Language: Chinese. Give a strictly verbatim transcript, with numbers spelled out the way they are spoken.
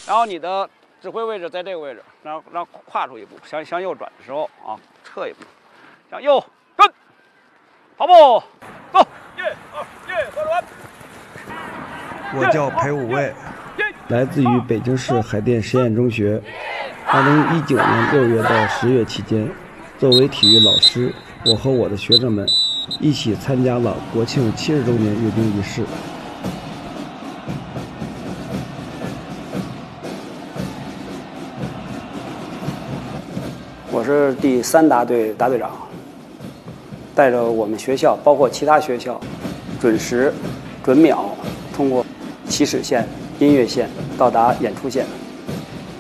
然后你的指挥位置在这个位置，然后然后跨出一步，向向右转的时候啊，撤一步，向右跟，跑步，走，一二一，回转。 我叫裴武卫，来自于北京市海淀实验中学。二零一九年六月到十月期间，作为体育老师，我和我的学生们一起参加了国庆七十周年阅兵仪式。 我是第三大队大队长，带着我们学校，包括其他学校，准时、准秒通过起始线、音乐线到达演出线。